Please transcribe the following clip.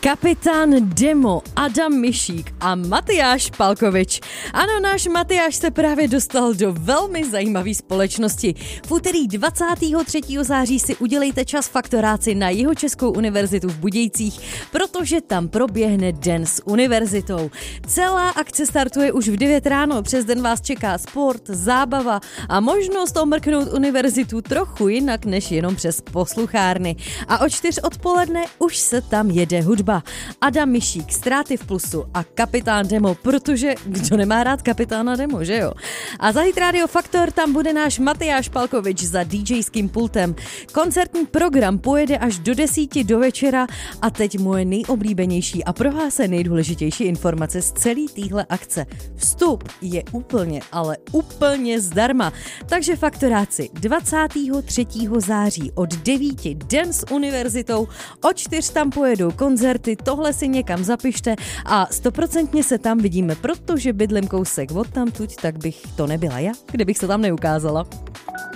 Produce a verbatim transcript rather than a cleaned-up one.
Kapitán Demo, Adam Mišík a Matyáš Palkovič. Ano, náš Matyáš se právě dostal do velmi zajímavé společnosti. V úterý dvacátého třetího září si udělejte čas faktoráci na Jihočeskou univerzitu v Budějcích, protože tam proběhne den s univerzitou. Celá akce startuje už v devět ráno, přes den vás čeká sport, zábava a možnost omrknout univerzitu trochu jinak než jenom přes posluchárny. A od čtyř odpoledne už se tam jede hudba. Adam Mišík, Ztráty v plusu a Kapitán Demo, protože kdo nemá rád Kapitána Demo, že jo? A za Hit Radio Faktor tam bude náš Matyáš Palkovič za DJským pultem. Koncertní program pojede až do desíti do večera a teď moje nejoblíbenější a pro vás je nejdůležitější informace z celé téhle akce. Vstup je úplně, ale úplně zdarma. Takže faktoráci dvacátého třetího září od devíti den s univerzitou, od čtyř tam pojedou koncerty, tohle si někam zapište a stoprocentně se tam vidíme, protože bydlím kousek od tamtuť, tak bych to nebyla já, kdybych se tam neukázala.